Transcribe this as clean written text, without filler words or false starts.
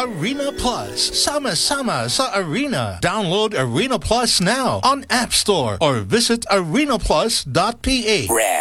Arena Plus. Sama-sama sa Arena. Download Arena Plus now on App Store or visit arenaplus.ph.